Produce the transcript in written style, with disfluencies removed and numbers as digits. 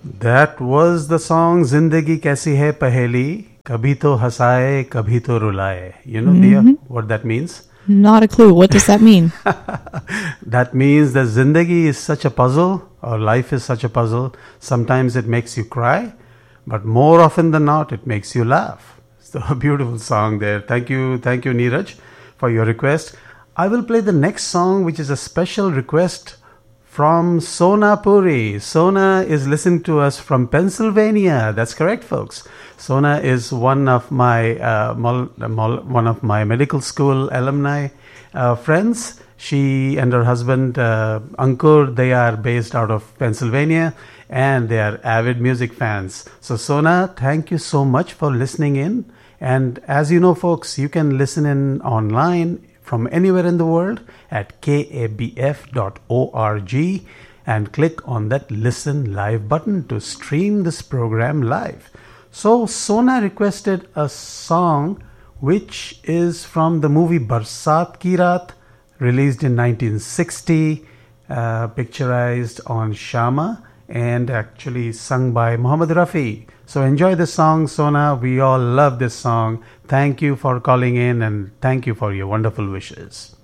That was the song Zindagi Kaisi Hai Paheli, Kabhi To Hasaye, Kabhi To Rulaye. You know, Dia, what that means? Not a clue. What does that mean? That means that Zindagi is such a puzzle, or life is such a puzzle. Sometimes it makes you cry, but more often than not, it makes you laugh. So a beautiful song there. Thank you, Neeraj, for your request. I will play the next song, which is a special request from Sona Puri. Sona is listening to us from Pennsylvania. That's correct, folks. Sona is one of my medical school alumni friends. She and her husband Ankur, they are based out of Pennsylvania, and they are avid music fans. So Sona, thank you so much for listening in. And as you know, folks, you can listen in online from anywhere in the world at kabf.org and click on that listen live button to stream this program live. So Sona requested a song which is from the movie Barsat Ki Raat, released in 1960, picturized on Shama, and actually sung by Muhammad Rafi. So enjoy this song, Sona. We all love this song. Thank you for calling in, and thank you for your wonderful wishes.